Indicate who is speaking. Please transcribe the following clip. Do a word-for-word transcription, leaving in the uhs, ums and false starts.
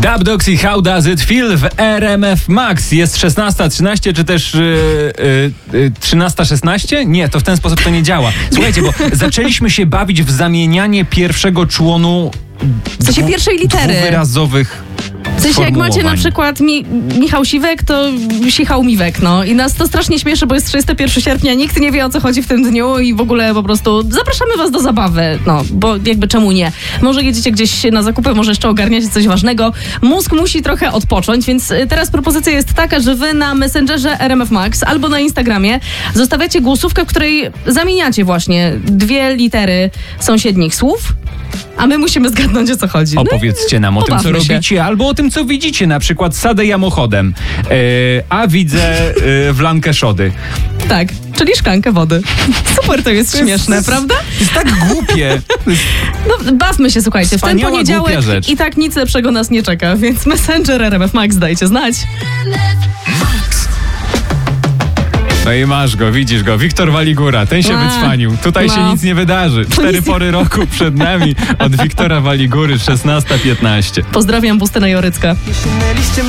Speaker 1: Dub Dogs i How Does It Feel w R M F Max. Jest szesnasta trzynaście, czy też yy, yy, trzynasta szesnaście? Nie, to w ten sposób to nie działa. Słuchajcie, bo zaczęliśmy się bawić w zamienianie pierwszego członu
Speaker 2: W sensie pierwszej litery.
Speaker 1: dwuwyrazowych
Speaker 2: W sensie jak macie na przykład Mi- Michał Siwek, to Sichał Miwek, no. I nas to strasznie śmieszy, bo jest trzydziestego pierwszego sierpnia, nikt nie wie, o co chodzi w tym dniu i w ogóle po prostu zapraszamy was do zabawy, no, bo jakby czemu nie? Może jedziecie gdzieś na zakupy, może jeszcze ogarniacie coś ważnego. Mózg musi trochę odpocząć, więc teraz propozycja jest taka, że wy na Messengerze R M F Max albo na Instagramie zostawiacie głosówkę, w której zamieniacie właśnie dwie litery sąsiednich słów, a my musimy zgadnąć, o co chodzi. No
Speaker 1: opowiedzcie nam o tym, co
Speaker 2: pobawmy się.
Speaker 1: robicie, albo o tym, co widzicie. Na przykład sadę jamochodem, yy, a widzę yy, w Lankeszody.
Speaker 2: Tak, czyli szklankę wody. Super, to jest śmieszne,
Speaker 1: jest,
Speaker 2: prawda?
Speaker 1: To jest tak głupie.
Speaker 2: No, bawmy się, słuchajcie, w ten
Speaker 1: Wspaniała,
Speaker 2: poniedziałek
Speaker 1: głupia rzecz.
Speaker 2: i tak nic lepszego nas nie czeka, więc Messenger R M F Max dajcie znać.
Speaker 1: No i masz go, widzisz go. Wiktor Waligura, ten się
Speaker 2: A,
Speaker 1: wycwanił. Tutaj
Speaker 2: no.
Speaker 1: się nic nie wydarzy. Cztery
Speaker 2: nic-
Speaker 1: pory roku przed nami od Wiktora Waligury, szesnasta piętnaście.
Speaker 2: Pozdrawiam, Bustyna Jorycka.
Speaker 3: Jeśli mieliście